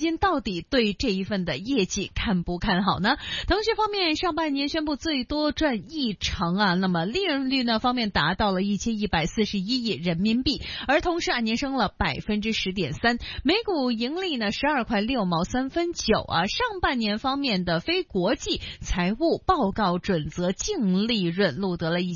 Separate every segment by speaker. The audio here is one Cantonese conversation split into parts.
Speaker 1: 金到底对这一份的业绩看不看好呢？腾讯方面上半年宣布最多赚1成啊，那么利润率呢方面达到了1141亿人民币，而同时按年升了10.3%，每股盈利呢12块6毛3分9啊。上半年方面的非国际财务报告准则净利润录得了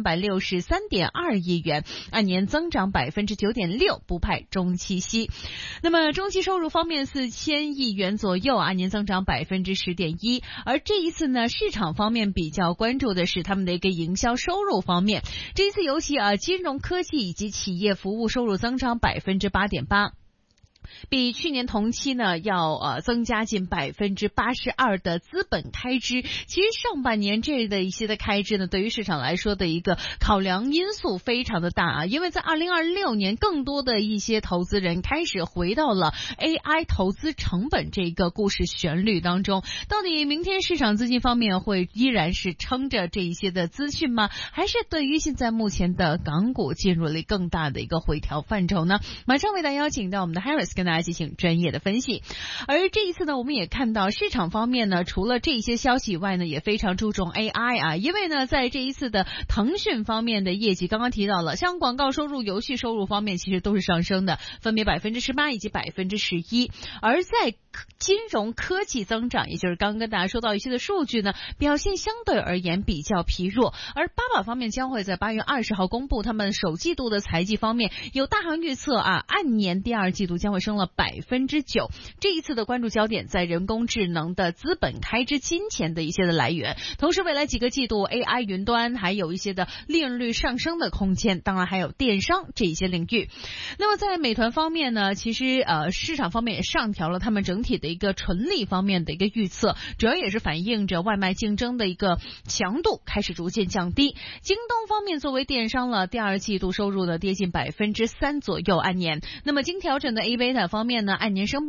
Speaker 1: 1363.2亿元，按年增长9.6%，不派中期息。那么中期收入方面4000亿元左右，按年增长10.1%。而这一次呢，市场方面比较关注的是他们的一个营销收入方面，这一次尤其金融科技以及企业服务收入增长8.8%。比去年同期呢要增加近82%的资本开支。其实上半年这的一些的开支呢，对于市场来说的一个考量因素非常的大啊，因为在2026年更多的一些投资人开始回到了 AI 投资成本这个故事旋律当中。到底明天市场资金方面会依然是撑着这一些的资讯吗？还是对于现在目前的港股进入了更大的一个回调范畴呢？马上为大家邀请到我们的 Harris跟大家进行专业的分析。而这一次呢，我们也看到市场方面呢，除了这些消息以外呢，也非常注重 AI 啊，因为呢，在这一次的腾讯方面的业绩，刚刚提到了，像广告收入、游戏收入方面其实都是上升的，分别18%以及11%。而在金融科技增长，也就是刚刚跟大家说到一些的数据呢，表现相对而言比较疲弱。而巴马方面将会在8月20号公布他们首季度的财季方面，有大行预测啊，按年第二季度将会升了9%。这一次的关注焦点在人工智能的资本开支、金钱的一些的来源，同时未来几个季度 AI 云端还有一些的利润率上升的空间，当然还有电商这一些领域。那么在美团方面呢，其实市场方面也上调了他们整体的一个纯利方面的一个预测，主要也是反映着外卖竞争的一个强度开始逐渐降低。京东方面作为电商了，第二季度收入呢跌近3%左右按年，那么经调整的 EBITDA 方面呢，按年升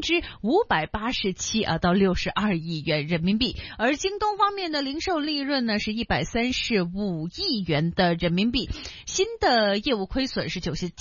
Speaker 1: 587%到62亿元人民币。而京东方面的零售利润呢是135亿元的人民币，新的业务亏损是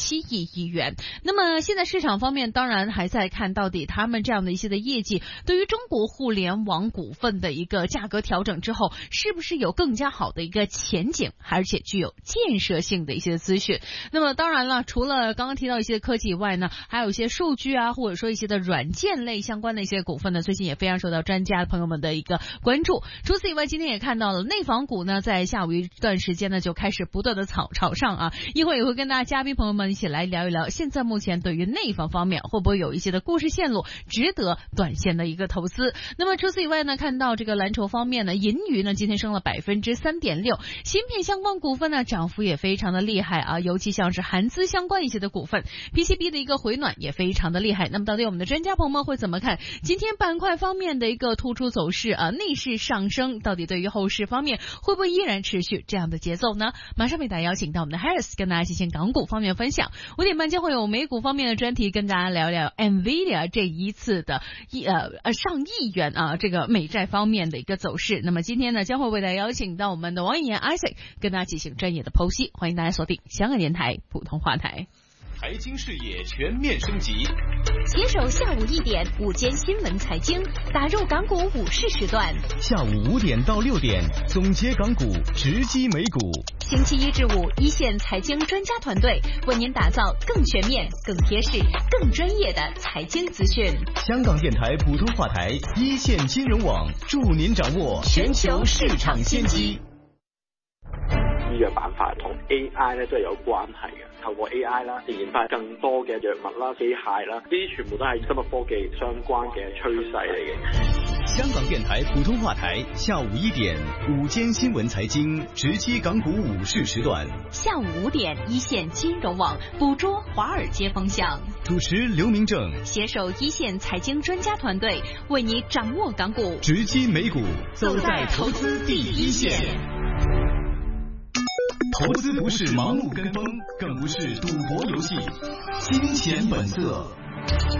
Speaker 1: 97亿元。那么现在市场方面当然还在看到底他们这样的一些的业绩对于中国互联网股份的一个价格调整之后，是不是有更加好的一个前景，而且具有建设性的一些资讯。那么当然了，除了刚刚提到一些科技以外呢，还有一些数据啊，或者说一些的软件类相关的一些股份呢，最近也非常受到专家朋友们的一个关注。除此以外，今天也看到了内房股呢，在下午一段时间呢就开始不断的炒上啊。一会儿也会跟大家嘉宾朋友们一起来聊一聊，现在目前对于内房方面会不会有一些的故事线路值得短线的一个投资。那么除此以外呢，看到这个蓝筹方面呢，银娱呢今天升了3.6%，芯片相关股份呢涨幅也非常的厉害啊，尤其像是韩资相关一些的股份 PCB 的一个回暖也非常的厉害。那么到底我们的专家朋友们会怎么看今天板块方面的一个突出走势啊？内市上升到底对于后市方面会不会依然持续这样的节奏呢？马上为大家邀请到我们的 Harris 跟大家进行港股方面分享。5点半将会有美股方面的专题跟大家聊聊 NVIDIA 这一次的上亿元啊这个美债方面的一个走势。那么今天呢将会为大家邀请到我们的王逸研 Isaac 跟大家进行专业的剖析，欢迎大家锁定香港电台普通话台。
Speaker 2: 财经视野全面升级，
Speaker 3: 携手下午1点午间新闻财经，打入港股午市时段。
Speaker 2: 下午5点到6点，总结港股，直击美股。
Speaker 3: 星期一至五，一线财经专家团队为您打造更全面、更贴实、更专业的财经资讯。
Speaker 2: 香港电台普通话台，一线金融网，助您掌握全球市場先機。
Speaker 4: 醫藥板塊同 AI 咧都係有關係嘅，透過 AI 啦，研發更多嘅藥物啦、機械啦，呢啲全部都係生物科技相關嘅趨勢嚟嘅。
Speaker 2: 香港電台普通話台，下午1點午間新聞財經，直擊港股午市時段。
Speaker 3: 下午5點，一線金融網捕捉華爾街風向。
Speaker 2: 主持劉明正，
Speaker 3: 攜手一線財經專家團隊，為你掌握港股，
Speaker 2: 直擊美股，
Speaker 3: 走在投資第一線。
Speaker 2: 投資不是盲目跟風，更不是賭博遊戲，金錢本色。